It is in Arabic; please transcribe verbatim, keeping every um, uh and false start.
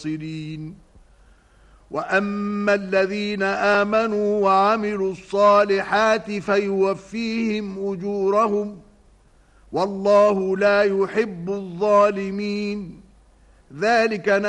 وَأَمَّا الَّذِينَ آمَنُوا وَعَمِلُوا الصَّالِحَاتِ فَيُوَفِّيهِمْ أُجُورَهُمْ وَاللَّهُ لَا يُحِبُّ الظَّالِمِينَ ذَلِكَ